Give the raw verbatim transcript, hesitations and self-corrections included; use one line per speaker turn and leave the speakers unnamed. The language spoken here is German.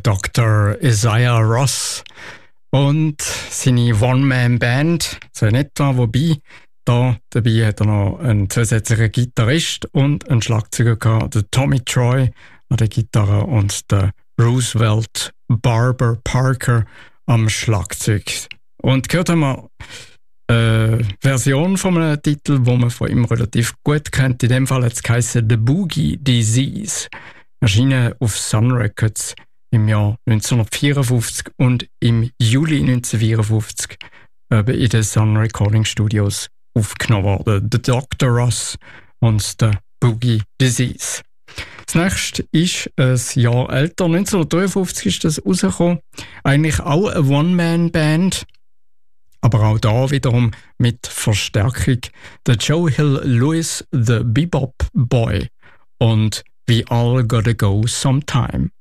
Doktor Isaiah Ross und seine One-Man-Band, so in etwa, wobei da dabei hat er noch einen zusätzlichen Gitarrist und einen Schlagzeuger gehabt, der Tommy Troy an der Gitarre und der Roosevelt Barber Parker am Schlagzeug. Und gehört haben wir eine Version von einem Titel, wo man von ihm relativ gut kennt. In dem Fall hat es geheißen The Boogie Disease. Erschienen auf Sun Records im Jahr neunzehnhundertvierundfünfzig und im Juli neunzehnhundertvierundfünfzig eben in den Sun Recording Studios aufgenommen worden. The Doctor Ross und The Boogie Disease. Das nächste ist ein Jahr älter. neunzehnhundertdreiundfünfzig ist das rausgekommen. Eigentlich auch eine One-Man-Band. Aber auch da wiederum mit Verstärkung. Der Joe Hill Lewis, The Bebop Boy und We All Gotta Go Sometime.